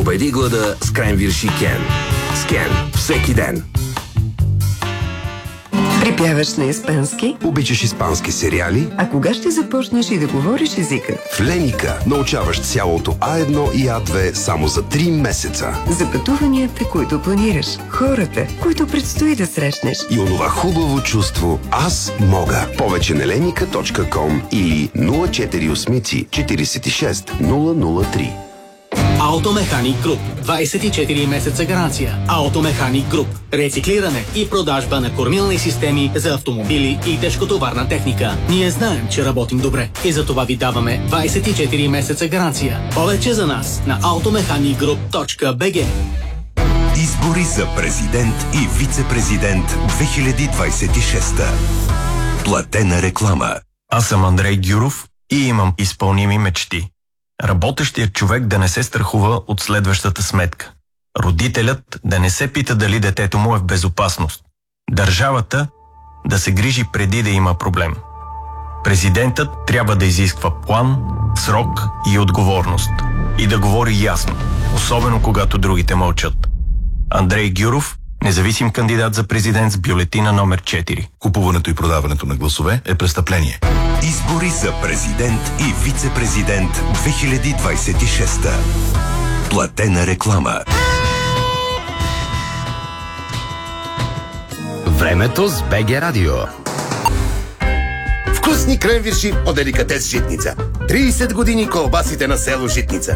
Победи глада с кренвирши Кен. С Кен всеки ден. Припяваш на испански? Обичаш испански сериали? А кога ще започнеш и да говориш езика? В Леника научаваш цялото А1 и А2 само за 3 месеца. За пътуванията, които планираш, хората, които предстои да срещнеш. И онова хубаво чувство «Аз мога». Повече на lenika.com или 048 46 003. Автомеханик Груп. 24 месеца гаранция. Автомеханик Груп. Рециклиране и продажба на кормилни системи за автомобили и тежкотоварна техника. Ние знаем, че работим добре и за това ви даваме 24 месеца гаранция. Повече за нас на automechanicgroup.bg. Избори за президент и вице-президент 2026. Платена реклама. Аз съм Андрей Гюров и имам изпълними мечти. Работещият човек да не се страхува от следващата сметка. Родителят да не се пита дали детето му е в безопасност. Държавата да се грижи преди да има проблем. Президентът трябва да изисква план, срок и отговорност. И да говори ясно, особено когато другите мълчат. Андрей Гюров, независим кандидат за президент с бюлетина номер 4. Купуването и продаването на гласове е престъпление. Избори за президент и вице-президент 2026. Платена реклама. Времето с БГ Радио. Вкусни кренвирши от деликатес Житница. 30 години колбасите на село Житница.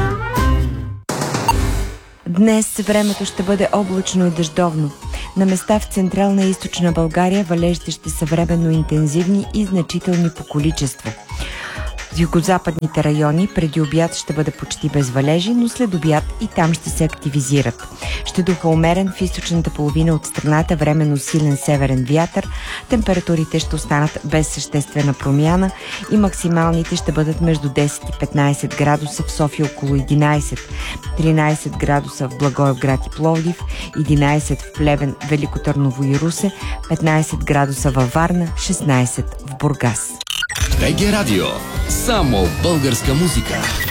Днес времето ще бъде облачно и дъждовно. На места в Централна и Източна България валежите ще са временно интензивни и значителни по количество. В югозападните райони преди обяд ще бъде почти без валежи, но след обяд и там ще се активизират. Ще духа умерен в източната половина от страната временно силен северен вятър. Температурите ще останат без съществена промяна и максималните ще бъдат между 10 и 15 градуса в София, около 11, 13 градуса в Благоевград и Пловдив, 11 в Плевен, Велико Търново и Русе, 15 градуса във Варна, 16 в Бургас. БГ Радио. Само българска музика.